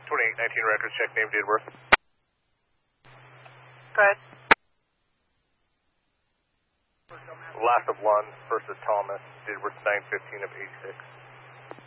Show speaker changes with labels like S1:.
S1: 2819 records check, name, date of birth.
S2: Good.
S1: Last of Lund versus Thomas, date of birth 9/15 of 86.